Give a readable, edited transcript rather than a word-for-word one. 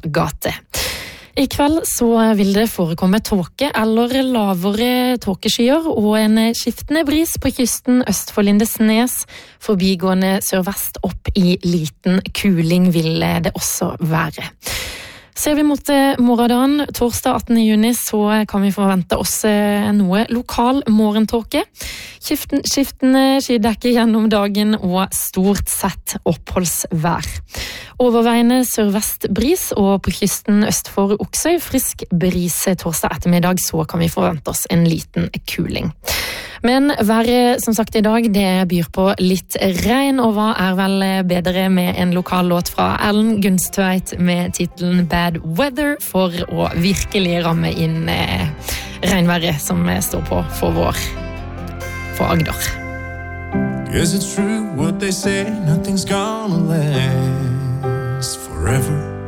gate. I kveld så vil det forekomme tåke eller lavere tåkeskyer og en skiftende bris på kysten øst for Lindesnes, forbigående sørvest opp i liten kuling vil det også være. Ser vi mot morgendagen, torsdag 18. juni, så kan vi forvente oss noe lokal morgentåke. Skiftende skydekke gjennom dagen og stort sett oppholdsvær. Overveiende sørvest bris og på kysten øst for Oksøy frisk bris torsdag ettermiddag, så kan vi forvente oss en liten kuling. Men været som sagt i dag, det byr på litt regn, og hva vel bedre med en lokal låt fra Ellen Gunstveit med titelen Bad Weather for å virkelig ramme inn regnværet som står på for Agder. Is it true what they say, nothing's gonna last forever?